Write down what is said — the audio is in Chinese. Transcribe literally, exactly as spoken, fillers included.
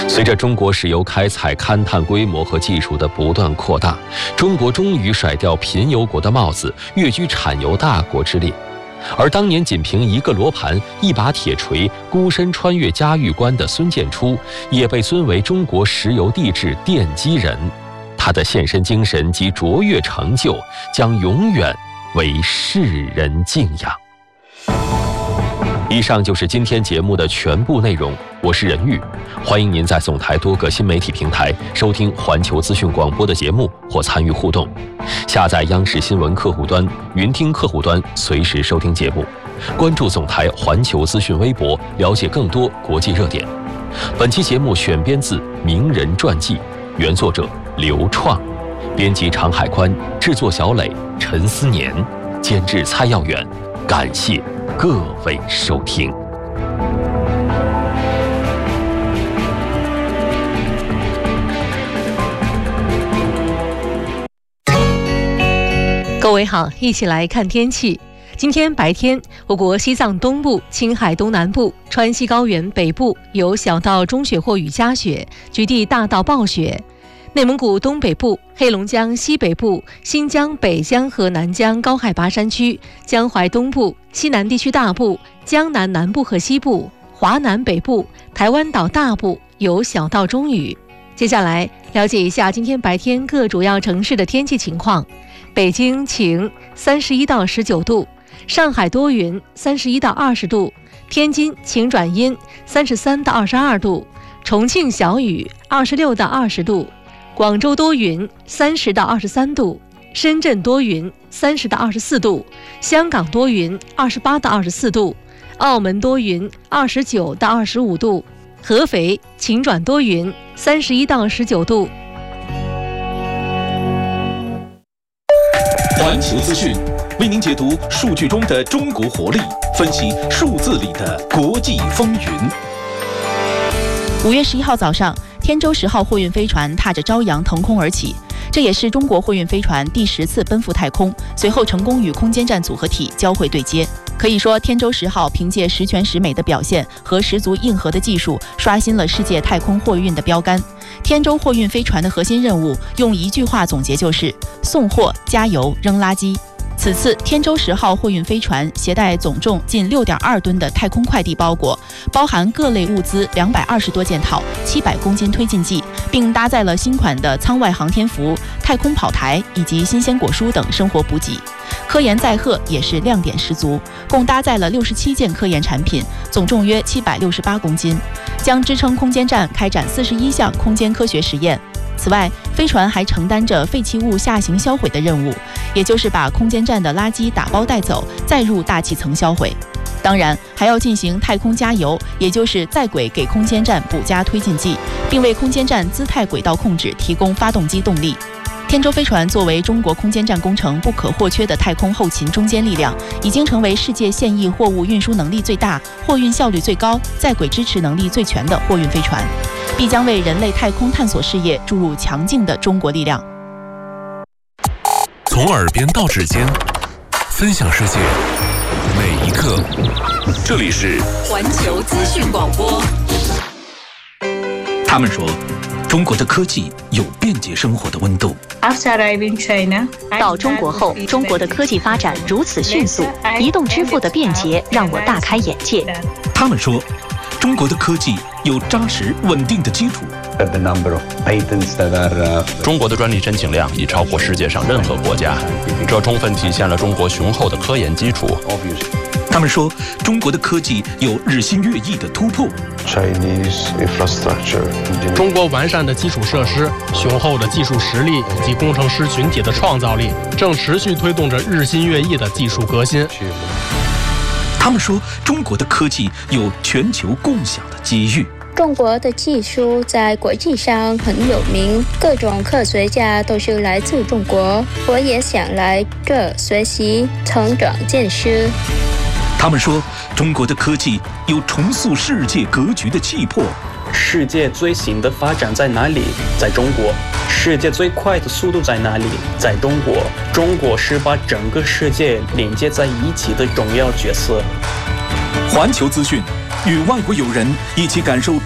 随着中国石油开采、勘探规模和技术的不断扩大，中国终于甩掉贫油国的帽子，跃居产油大国之列。而当年仅凭一个罗盘、一把铁锤，孤身穿越嘉峪关的孙建初，也被尊为中国石油地质奠基人。他的献身精神及卓越成就，将永远为世人敬仰。以上就是今天节目的全部内容，我是任玉，欢迎您在总台多个新媒体平台收听环球资讯广播的节目或参与互动。下载央视新闻客户端、云听客户端，随时收听节目。关注总台环球资讯微博，了解更多国际热点。本期节目选编自《名人传记》，原作者刘创，编辑常海宽，制作小磊、陈思年，监制蔡耀远。感谢各位收听。 各位好，一起来看天气。今天白天，我国西藏东部、青海东南部、川西高原北部有小到中雪或雨夹雪，局地大到暴雪。内蒙古东北部、黑龙江西北部、新疆北疆和南疆高海拔山区、江淮东部、西南地区大部、江南南部和西部、华南北部、台湾岛大部有小到中雨。接下来了解一下今天白天各主要城市的天气情况。北京晴，三十一到十九度；上海多云，三十一到二十度；天津晴转阴，三十三到二十二度；重庆小雨，二十六到二十度；广州多云，三十到二十三度；深圳多云，三十到二十四度；香港多云，二十八到二十四度；澳门多云，二十九到二十五度；合肥晴转多云，三十一到十九度。 环球资讯为您解读数据中的中国活力，分析数字里的国际风云。 五月十一号早上，天舟十号货运飞船踏着朝阳腾空而起，这也是中国货运飞船第十次奔赴太空，随后成功与空间站组合体交会对接。可以说，天舟十号凭借十全十美的表现和十足硬核的技术，刷新了世界太空货运的标杆。天舟货运飞船的核心任务，用一句话总结就是送货、加油、扔垃圾。此次天舟十号货运飞船携带总重近六点二吨的太空快递包裹，包含各类物资两百二十多件套、七百公斤推进剂，并搭载了新款的舱外航天服、太空跑台以及新鲜果蔬等生活补给。科研载荷也是亮点十足，共搭载了六十七件科研产品，总重约七百六十八公斤，将支撑空间站开展四十一项空间科学实验。此外，飞船还承担着废弃物下行销毁的任务，也就是把空间站的垃圾打包带走，再入大气层销毁。当然，还要进行太空加油，也就是在轨给空间站补加推进剂，并为空间站姿态轨道控制提供发动机动力。天舟飞船作为中国空间站工程不可或缺的太空后勤中坚力量，已经成为世界现役货物运输能力最大、货运效率最高、在轨支持能力最全的货运飞船，必将为人类太空探索事业注入强劲的中国力量。 从耳边到指尖，分享世界每一刻。这里是环球资讯广播。 他们说，中国的科技有便捷生活的温度。 到中国后，中国的科技发展如此迅速，移动支付的便捷让我大开眼界。 他们说，中国的科技有扎实稳定的基础。 中国的专利申请量已超过世界上任何国家，这充分体现了中国雄厚的科研基础。 他们说，中国的科技有日新月异的突破。 中国完善的基础设施、雄厚的技术实力以及工程师群体的创造力，正持续推动着日新月异的技术革新。 他们说，中国的科技有全球共享的机遇。 中国的技术在国际上很有名，各种科学家都是来自中国，我也想来这学习、成长见识。 他们说，中国的科技有重塑世界格局的气魄。 世界最新的发展在哪里？在中国。世界最快的速度在哪里？在中国。中国是把整个世界连接在一起的重要角色。 环球资讯与外国友人一起感受